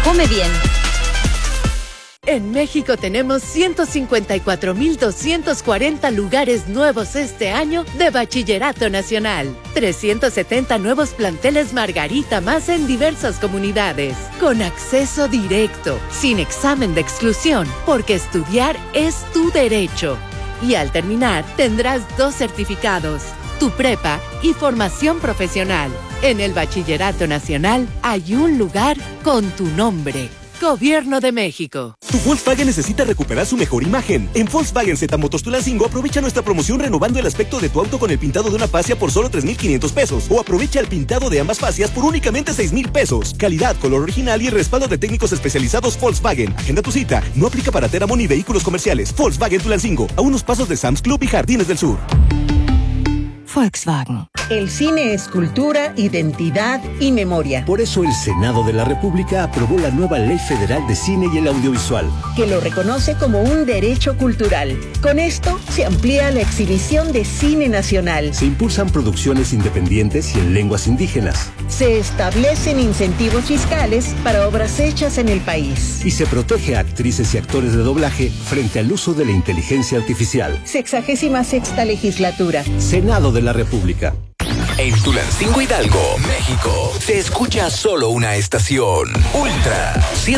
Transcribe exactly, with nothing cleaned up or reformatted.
come bien. En México tenemos ciento cincuenta y cuatro mil doscientos cuarenta lugares nuevos este año de Bachillerato Nacional. trescientos setenta nuevos planteles Margarita más en diversas comunidades. Con acceso directo, sin examen de exclusión, porque estudiar es tu derecho. Y al terminar, tendrás dos certificados, tu prepa y formación profesional. En el Bachillerato Nacional hay un lugar con tu nombre. Gobierno de México. Tu Volkswagen necesita recuperar su mejor imagen. En Volkswagen Z Motos Tulancingo aprovecha nuestra promoción renovando el aspecto de tu auto con el pintado de una fascia por solo tres mil quinientos pesos. O aprovecha el pintado de ambas fascias por únicamente seis mil pesos. Calidad, color original y respaldo de técnicos especializados Volkswagen. Agenda tu cita. No aplica para Teramo ni vehículos comerciales. Volkswagen Tulancingo. A unos pasos de Sam's Club y Jardines del Sur. Volkswagen. El cine es cultura, identidad y memoria. Por eso el Senado de la República aprobó la nueva Ley Federal de Cine y el Audiovisual, que lo reconoce como un derecho cultural. Con esto se amplía la exhibición de cine nacional. Se impulsan producciones independientes y en lenguas indígenas. Se establecen incentivos fiscales para obras hechas en el país. Y se protege a actrices y actores de doblaje frente al uso de la inteligencia artificial. Sexagésima sexta legislatura. Senado de la República. En Tulancingo, Hidalgo, México, se escucha solo una estación. Ultra